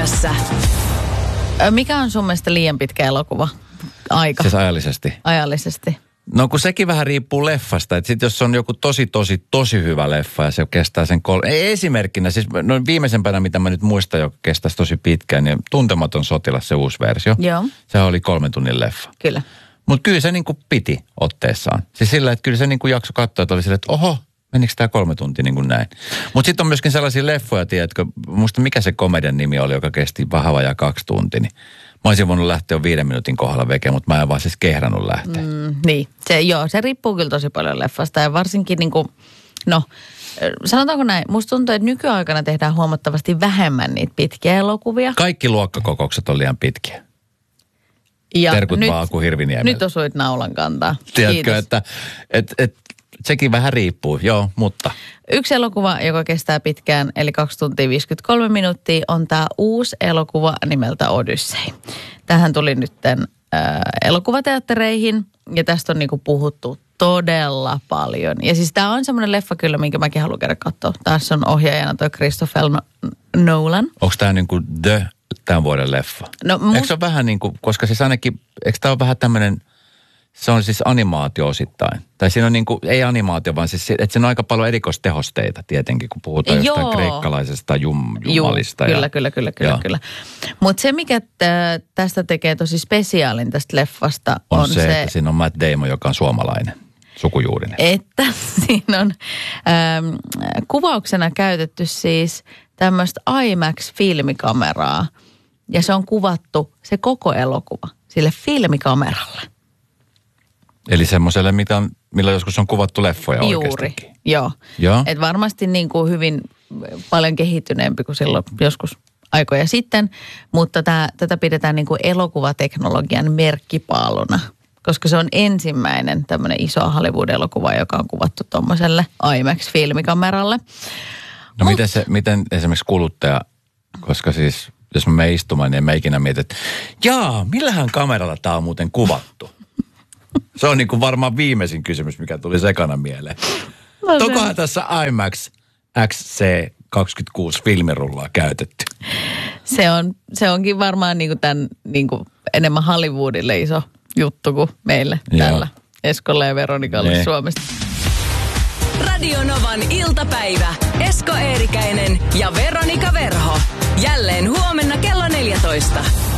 Yössä. Mikä on sun mielestä liian pitkä elokuva? Aika. Siis ajallisesti. Ajallisesti. No kun sekin vähän riippuu leffasta. Että sitten jos on joku tosi hyvä leffa ja se kestää sen esimerkkinä, siis no viimeisempänä, mitä mä nyt muistan, joka kestäisi tosi pitkään, niin Tuntematon sotilas, se uusi versio. Joo. Sehän oli 3 tunnin leffa. Kyllä. Mutta kyllä se niinku piti otteessaan. Siis sillä, että kyllä se niinku jakso katsoa, että oli sillä, että oho, menikö tämä 3 tuntia niin kuin näin. Mutta sitten on myöskin sellaisia leffoja, tiedätkö, muista mikä se komedian nimi oli, joka kesti vähän vajaa 2 tuntia, niin mä olisin voinut lähteä jo 5 minuutin kohdalla veke, mutta mä en vaan siis kehrannut lähteä. Niin, se riippuu kyllä tosi paljon leffasta ja varsinkin niinku, no sanotaanko näin, musta tuntuu, että nykyaikana tehdään huomattavasti vähemmän niitä pitkiä elokuvia. Kaikki luokkakokoukset on liian pitkiä. Ja terkut vaan Aku Hirviniemeltä. Nyt osuit naulan kantaa. Tiedätkö, että sekin vähän riippuu, joo, mutta. Yksi elokuva, joka kestää pitkään, eli 2 tuntia 53 minuuttia, on tämä uusi elokuva nimeltä Odyssey. Tähän tuli nytten elokuvateattereihin, ja tästä on niinku puhuttu todella paljon. Ja siis tämä on semmoinen leffa kyllä, minkä mäkin haluan käydä katsoa. Tässä on ohjaajana toi Christopher Nolan. Onko tämä niinku tämän vuoden leffa? No, eikö se ole vähän niin kuin, koska siis ainakin, eikö tämä ole vähän tämmöinen, se on siis animaatio osittain. Tai siinä on niin kuin, ei animaatio, vaan siis, että siinä on aika paljon erikoistehosteita tietenkin, kun puhutaan jostain kreikkalaisesta jumalista. Kyllä. Mutta se, mikä tästä tekee tosi spesiaalin tästä leffasta on se, että siinä on Matt Damon, joka on suomalainen, sukujuurinen. Että siinä on kuvauksena käytetty siis tämmöistä IMAX-filmikameraa. Ja se on kuvattu, se koko elokuva, sille filmikameralle. Eli semmoiselle, millä joskus on kuvattu leffoja oikeastikin. Juuri, joo. Että varmasti niin kuin hyvin paljon kehittyneempi kuin silloin joskus aikoja sitten. Mutta tätä pidetään niin kuin elokuvateknologian merkkipaaluna. Koska se on ensimmäinen tämmöinen iso Hollywood-elokuva, joka on kuvattu tuommoiselle IMAX-filmikameralle. No miten esimerkiksi kuluttaja, koska siis jos mä menen istumaan, niin en mä ikinä mieti, että millähän kameralla tää on muuten kuvattu? Se on niin kuin varmaan viimeisin kysymys, mikä tuli sekana mieleen. Tokohan tässä IMAX XC26 filmirullaa käytetty? Se onkin varmaan niin kuin tämän niin kuin enemmän Hollywoodille iso juttu kuin meille täällä Eskolle ja Veronikalle Suomesta. Radio Novan iltapäivä. Esko Eerikäinen ja Veronika Verho. Jälleen huomenna kello 14.